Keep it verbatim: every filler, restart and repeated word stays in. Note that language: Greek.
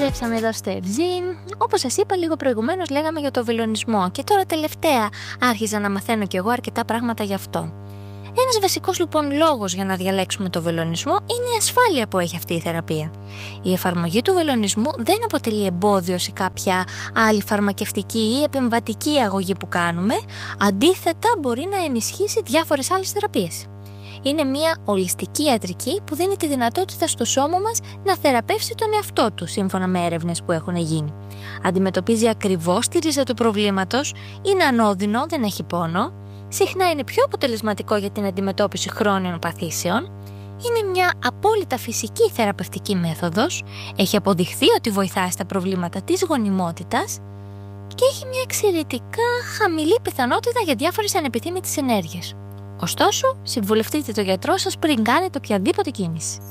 Επιστρέψαμε εδώ στο Ευζήν. Όπως σας είπα λίγο προηγουμένως, λέγαμε για το βελονισμό και τώρα τελευταία άρχιζα να μαθαίνω κι εγώ αρκετά πράγματα γι' αυτό. Ένας βασικός λοιπόν λόγος για να διαλέξουμε το βελονισμό είναι η ασφάλεια που έχει αυτή η θεραπεία. Η εφαρμογή του βελονισμού δεν αποτελεί εμπόδιο σε κάποια άλλη φαρμακευτική ή επεμβατική αγωγή που κάνουμε, αντίθετα μπορεί να ενισχύσει διάφορες άλλες θεραπείες. Είναι μια ολιστική ιατρική που δίνει τη δυνατότητα στο σώμα μας να θεραπεύσει τον εαυτό του, σύμφωνα με έρευνες που έχουν γίνει. Αντιμετωπίζει ακριβώς τη ρίζα του προβλήματος, είναι ανώδυνο, δεν έχει πόνο, συχνά είναι πιο αποτελεσματικό για την αντιμετώπιση χρόνιων παθήσεων, είναι μια απόλυτα φυσική θεραπευτική μέθοδος, έχει αποδειχθεί ότι βοηθάει στα προβλήματα της γονιμότητας και έχει μια εξαιρετικά χαμηλή πιθανότητα για διάφορες ανεπιθύμητες ενέργειες. Ωστόσο, συμβουλευτείτε τον γιατρό σας πριν κάνετε οποιαδήποτε κίνηση.